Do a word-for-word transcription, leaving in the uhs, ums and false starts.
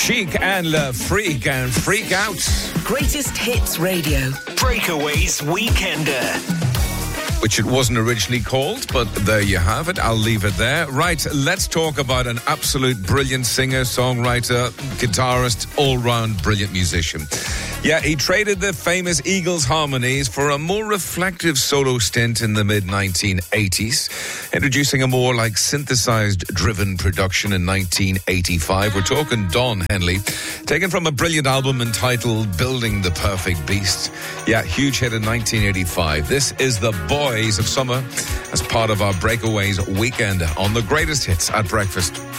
Chic and Le Freak and Freak Out. Greatest Hits Radio. Breakaways Weekender. Which it wasn't originally called, but there you have it. I'll leave it there. Right, let's talk about an absolute brilliant singer, songwriter, guitarist, all-round brilliant musician. Yeah, he traded the famous Eagles harmonies for a more reflective solo stint in the mid nineteen eighties, introducing a more like synthesized driven production in nineteen eighty-five. We're talking Don Henley, taken from a brilliant album entitled Building the Perfect Beast. Yeah, huge hit in nineteen eighty-five. This is The Boys of Summer as part of our Breakaways weekend on the greatest hits at breakfast.